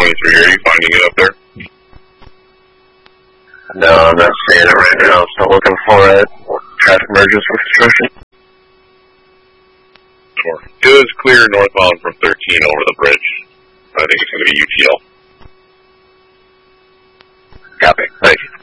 23. Are you finding it up there? No, I'm not seeing it right now. I'm still looking for it. Traffic merges for construction. Sure. It is clear northbound from 13 over the bridge. I think it's going to be UTL. Copy. Thank you.